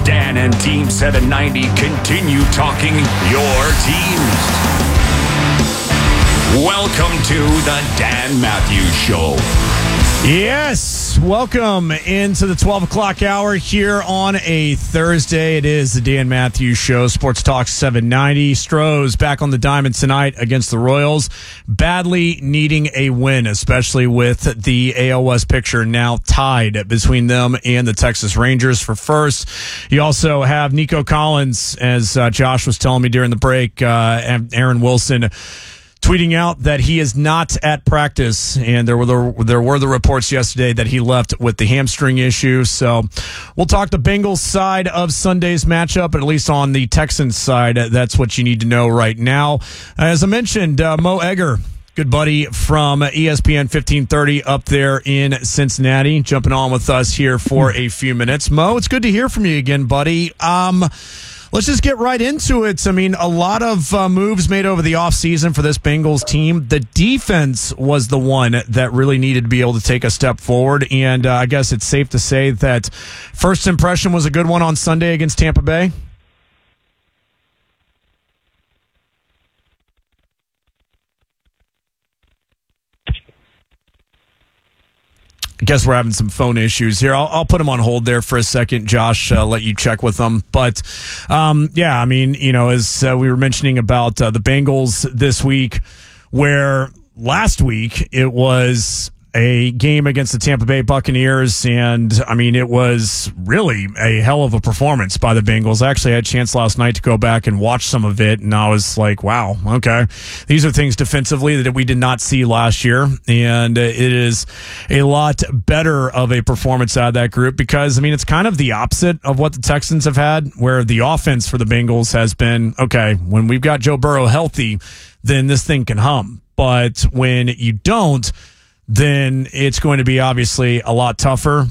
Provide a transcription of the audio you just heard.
Dan and Team 790 continue talking your teams. Welcome to the Dan Matthews Show. Yes, welcome into the 12 o'clock hour here on a Thursday. It is the Dan Matthews Show, Sports Talk 790. Stros back on the diamond tonight against the Royals, badly needing a win, especially with the AL West picture now tied between them and the Texas Rangers for first. You also have Nico Collins, as Josh was telling me during the break, and Aaron Wilson tweeting out that he is not at practice, and there were the reports yesterday that he left with the hamstring issue. So we'll talk the Bengals side of Sunday's matchup, at least on the Texans side. That's what you need to know right now. As I mentioned, Mo Egger, good buddy from ESPN 1530 up there in Cincinnati, jumping on with us here for a few minutes. Mo, it's good to hear from you again, buddy. Let's just get right into it. I mean, a lot of moves made over the offseason for this Bengals team. The defense was the one that really needed to be able to take a step forward, and I guess it's safe to say that first impression was a good one on Sunday against Tampa Bay. I guess we're having some phone issues here. I'll put them on hold there for a second, Josh, let you check with them. But, yeah, I mean, you know, as we were mentioning about the Bengals this week, where last week it was a game against the Tampa Bay Buccaneers, and, I mean, it was really a hell of a performance by the Bengals. I actually had a chance last night to go back and watch some of it, and I was like, wow, okay. These are things defensively that we did not see last year, and it is a lot better of a performance out of that group because, I mean, it's kind of the opposite of what the Texans have had, where the offense for the Bengals has been, okay, when we've got Joe Burrow healthy, then this thing can hum. But when you don't, then it's going to be obviously a lot tougher.